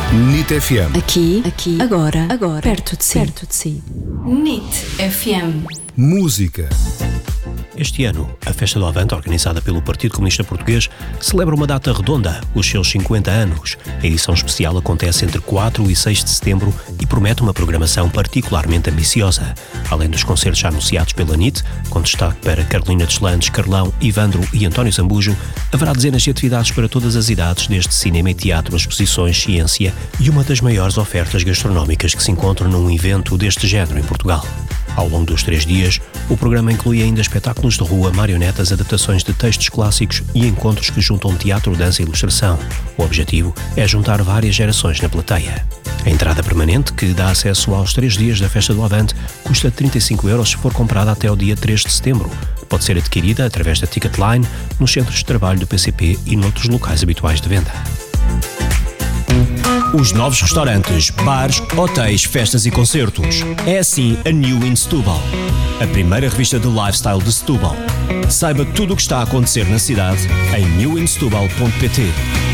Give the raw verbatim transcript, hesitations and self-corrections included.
N I T F M. Aqui, aqui, agora, agora, perto de si, perto de si. N I T F M. Música. Este ano, a Festa do Avante, organizada pelo Partido Comunista Português, celebra uma data redonda, os seus cinquenta anos. A edição especial acontece entre quatro e seis de setembro e promete uma programação particularmente ambiciosa. Além dos concertos já anunciados pela N I T, com destaque para Carolina Deslandes, Carlão, Ivandro e António Zambujo, haverá dezenas de atividades para todas as idades, desde cinema e teatro, exposições, ciência e uma das maiores ofertas gastronómicas que se encontram num evento deste género em Portugal. Ao longo dos três dias, o programa inclui ainda espetáculos de rua, marionetas, adaptações de textos clássicos e encontros que juntam teatro, dança e ilustração. O objetivo é juntar várias gerações na plateia. A entrada permanente, que dá acesso aos três dias da Festa do Avante, custa trinta e cinco euros se for comprada até o dia três de setembro. Pode ser adquirida através da Ticketline, nos centros de trabalho do P C P e noutros locais habituais de venda. Os novos restaurantes, bares, hotéis, festas e concertos. É assim a New in Setúbal, a primeira revista de lifestyle de Setúbal. Saiba tudo o que está a acontecer na cidade em new in setúbal ponto pt.